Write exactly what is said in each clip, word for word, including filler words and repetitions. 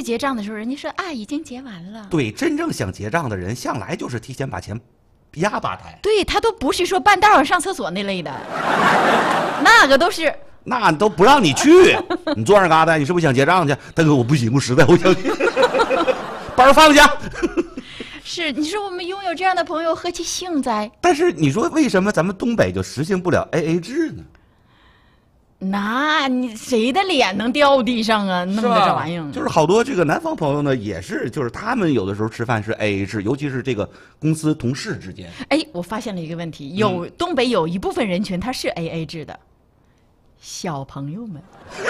结账的时候，人家说啊已经结完了。 对，真正想结账的人，向来就是提前把钱压吧台。 对他都不是说半道上上厕所那类的，那个都是。 那都不让你去，你坐那嘎达，你是不是想结账去？大哥，我不行，我实在我想去，班放下。 是，你说我们拥有这样的朋友，何其幸哉！ 但是你说为什么咱们东北就实行不了 A A 制呢？ 那你谁的脸能掉地上啊？弄的这玩意儿， 就是好多这个南方朋友呢，也是，就是他们有的时候吃饭是 A A 制，尤其是这个公司同事之间。 哎，我发现了一个问题，有、嗯、东北有一部分人群他是 A A 制的。小朋友们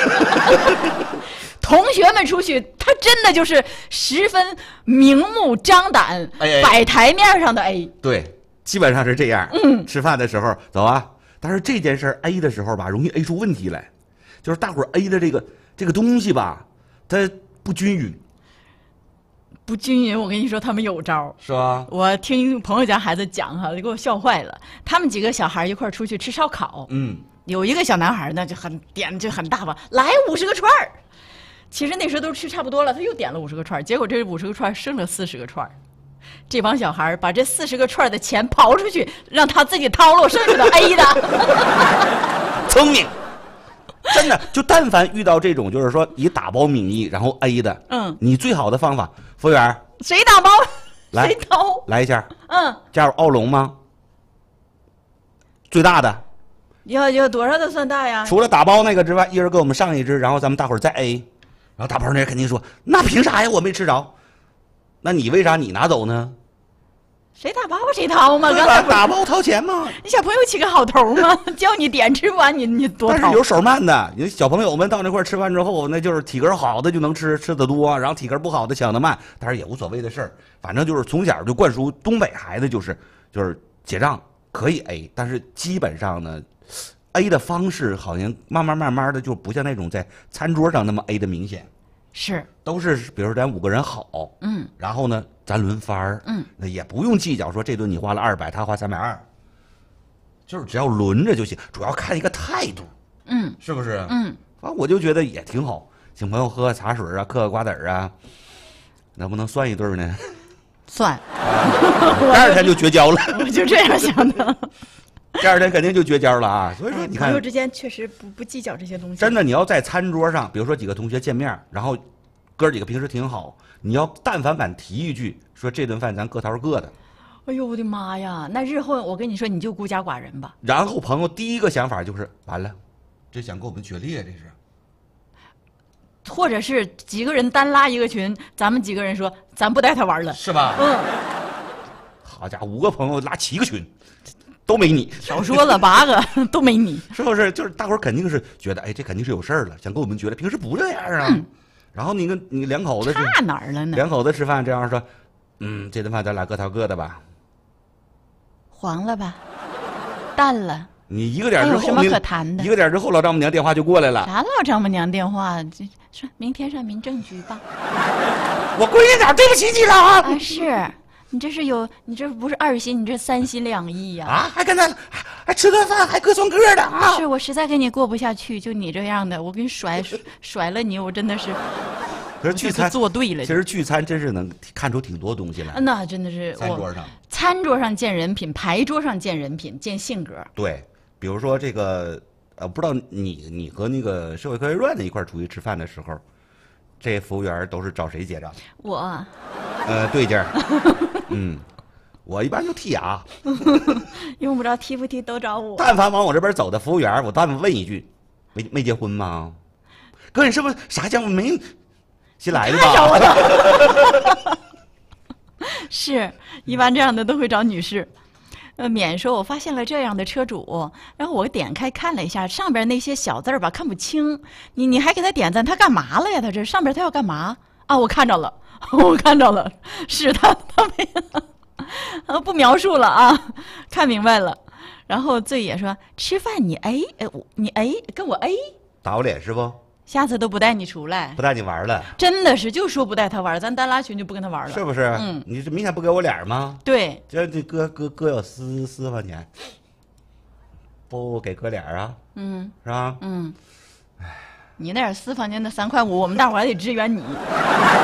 同学们出去，他真的就是十分明目张胆、哎哎摆台面上的 A。 对，基本上是这样。嗯，吃饭的时候走啊，但是这件事 A 的时候吧，容易 A 出问题来，就是大伙儿 A 的这个这个东西吧，它不均匀。 不均匀，我跟你说，他们有招， 是吧？ 我听朋友家孩子讲哈，给我笑坏了。他们几个小孩一块出去吃烧烤，嗯。有一个小男孩呢，就很点就很大方，来五十个串儿。其实那时候都吃差不多了，他又点了五十个串儿，结果这五十个串儿剩了四十个串儿。这帮小孩把这四十个串儿的钱刨出去，让他自己掏了，剩下的 A 的。 聪明，真的。就但凡遇到这种，就是说以打包名义然后 A 的，嗯，你最好的方法，服务员， 谁打包来谁掏， 来一下， 嗯， 家有奥龙吗？最大的。 要要多少的算大呀？ 除了打包那个之外，一人给我们上一只，然后咱们大伙儿再 A。然后打包那人肯定说：“那凭啥呀？我没吃着。”那你为啥你拿走呢？ 谁打包谁掏嘛？ 对吧？打包掏钱嘛。 你小朋友起个好头嘛，叫你点吃不完你你多掏。 但是有手慢的，你小朋友们到那块吃饭之后，那就是体格好的就能吃吃的多，然后体格不好的抢的慢，但是也无所谓的事儿。反正就是从小就灌输东北孩子就是就是结账可以 A， 但是基本上呢。A 的方式好像慢慢慢慢的就不像那种在餐桌上那么 A 的明显， 是都是比如说咱五个人好，嗯，然后呢咱轮番儿，嗯，那也不用计较说这顿你花了二百，他花三百二，就是只要轮着就行，主要看一个态度，嗯，是不是？嗯，反正我就觉得也挺好，请朋友喝个茶水啊，嗑个瓜子儿啊，能不能算一对呢？ 算， 第二天就绝交了， 我就这样想的。 第二天肯定就绝交了啊！所以说，你看， 朋友之间确实不不计较这些东西。 真的，你要在餐桌上，比如说几个同学见面，然后哥几个平时挺好，你要但凡敢提一句说这顿饭咱各掏各的， 哎呦我的妈呀！那日后我跟你说，你就孤家寡人吧。 然后朋友第一个想法就是完了，这想跟我们决裂，这是。 或者是几个人单拉一个群，咱们几个人说咱不带他玩了， 是吧？嗯。好家伙，五个朋友拉七个群。都没你， 少说了八个都没你， 是不是？就是大伙儿肯定是觉得，哎，这肯定是有事儿了，想跟我们决裂。平时不这样啊。嗯、然后你跟你两口子差哪儿了呢？ 两口子吃饭这样说，嗯，这顿饭咱俩各掏各的吧。 黄了吧，淡了。 你一个点之后， 有什么可谈的？ 一个点之后，老丈母娘电话就过来了。 啥老丈母娘电话？这说明天上民政局吧。 我闺女哪对不起你了啊？ 啊是。你这是有，你这不是二心，你这三心两意呀！ 啊，还跟他还还吃顿饭，还各算各的啊！ 是我实在跟你过不下去，就你这样的，我给你甩甩了你，我真的是。 可是聚餐做对了。 其实聚餐真是能看出挺多东西来。 那真的是餐桌上， 餐桌上见人品，牌桌上见人品，见性格。 对，比如说这个呃，不知道你你和那个社会科学院的一块出去吃饭的时候，这服务员都是找谁结账？ 我。 呃，对劲儿。嗯，我一般就剔牙， 用不着剔不剔都找我。 但凡往我这边走的服务员，我但凡问一句，没没结婚吗？哥，你是不是啥家伙没新来的吧？ 是，一般这样的都会找女士。呃，免说我发现了这样的车主，然后我点开看了一下上边那些小字儿吧，看不清。你你还给他点赞，他干嘛了呀？他这上边他要干嘛啊？我看着了。我看着了，是他，他没，呃，不描述了啊，看明白了。然后醉也说吃饭你 A， 哎，你 A 跟我 A， 打我脸是不？ 下次都不带你出来， 不带你玩了， 真的是就说不带他玩，咱单拉群就不跟他玩了， 是不是？嗯，你这明显不给我脸吗？ 对， 这这哥哥哥有私私房钱，不给哥脸啊？嗯，是吧？ 嗯，哎，你那点私房钱的三块五，我们大伙还得支援你。